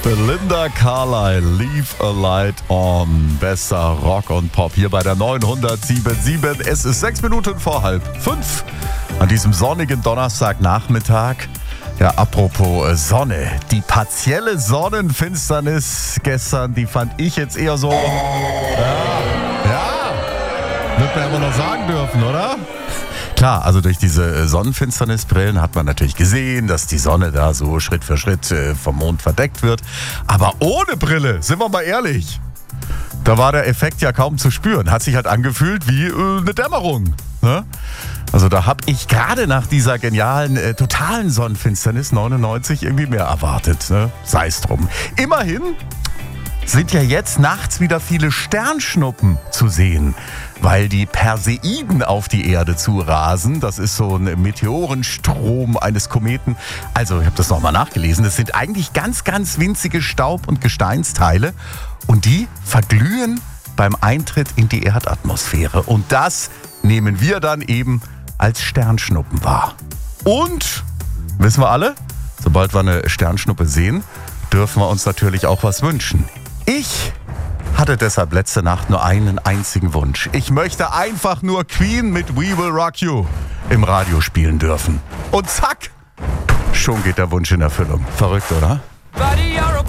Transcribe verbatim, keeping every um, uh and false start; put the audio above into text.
Linda Carlisle, Leave a Light On. Besser Rock und Pop hier bei der neunhundertsieben. Es ist sechs Minuten vor halb fünf an diesem sonnigen Donnerstagnachmittag. Ja, apropos Sonne. Die partielle Sonnenfinsternis gestern, die fand ich jetzt eher so... Ja, ja, wird man aber noch sagen dürfen, oder? Klar, also durch diese Sonnenfinsternisbrillen hat man natürlich gesehen, dass die Sonne da so Schritt für Schritt vom Mond verdeckt wird. Aber ohne Brille, sind wir mal ehrlich, da war der Effekt ja kaum zu spüren. Hat sich halt angefühlt wie äh, eine Dämmerung. Ne? Also da habe ich gerade nach dieser genialen, äh, totalen Sonnenfinsternis neunundneunzig irgendwie mehr erwartet. Ne? Sei es drum. Immerhin sind ja jetzt nachts wieder viele Sternschnuppen zu sehen, weil die Perseiden auf die Erde zurasen. Das ist so ein Meteorenstrom eines Kometen. Also, ich habe das nochmal nachgelesen. Das sind eigentlich ganz, ganz winzige Staub- und Gesteinsteile. Und die verglühen beim Eintritt in die Erdatmosphäre. Und das nehmen wir dann eben als Sternschnuppen wahr. Und, wissen wir alle, sobald wir eine Sternschnuppe sehen, dürfen wir uns natürlich auch was wünschen. Ich hatte deshalb letzte Nacht nur einen einzigen Wunsch. Ich möchte einfach nur Queen mit We Will Rock You im Radio spielen dürfen. Und zack, schon geht der Wunsch in Erfüllung. Verrückt, oder?